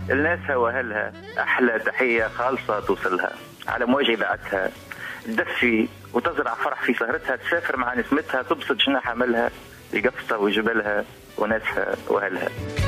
لناسها واهلها احلى تحيه خالصه توصلها، على مواجهه اذاعتها تدفي وتزرع فرح في سهرتها، تسافر مع نسمتها، تبسط جناح عملها لقفصة وجبلها وناسها واهلها.